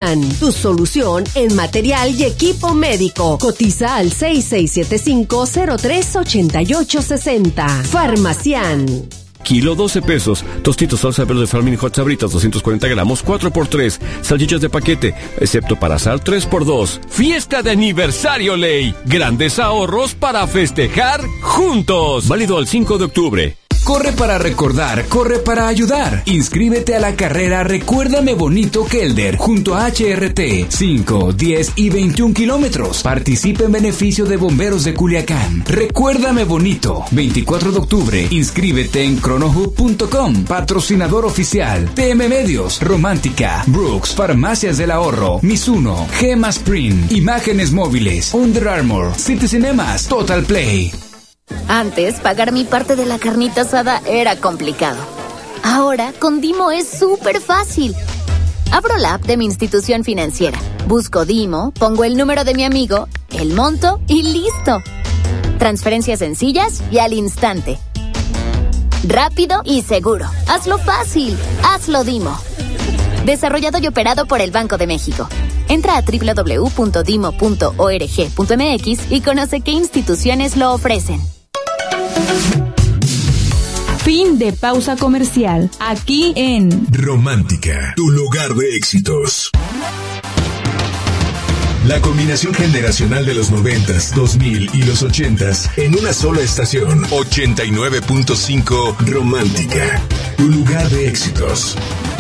tu solución en material y equipo médico. Cotiza al 6675-038860. Farmacián. Kilo 12 pesos. Tostitos salsa verde Flaming Hot Sabritas 240 gramos 4x3. Salchichas de paquete, excepto para asar 3x2. Fiesta de aniversario Ley. Grandes ahorros para festejar juntos. Válido al 5 de octubre. Corre para recordar, corre para ayudar. Inscríbete a la carrera Recuérdame Bonito Kelder junto a HRT. 5, 10 y 21 kilómetros. Participa en beneficio de Bomberos de Culiacán. Recuérdame Bonito. 24 de octubre. Inscríbete en cronohub.com. Patrocinador oficial. TM Medios, Romántica, Brooks, Farmacias del Ahorro, Mizuno, Gema Sprint, Imágenes Móviles, Under Armour, City Cinemas, Total Play. Antes, pagar mi parte de la carnita asada era complicado. Ahora, con Dimo es súper fácil. Abro la app de mi institución financiera, busco Dimo, pongo el número de mi amigo, el monto y ¡listo! Transferencias sencillas y al instante. Rápido y seguro. Hazlo fácil. Hazlo Dimo. Desarrollado y operado por el Banco de México. Entra a www.dimo.org.mx y conoce qué instituciones lo ofrecen. Fin de pausa comercial. Aquí en Romántica, tu lugar de éxitos. La combinación generacional de los 90s, 2000 y los 80s en una sola estación. 89.5 Romántica, tu lugar de éxitos.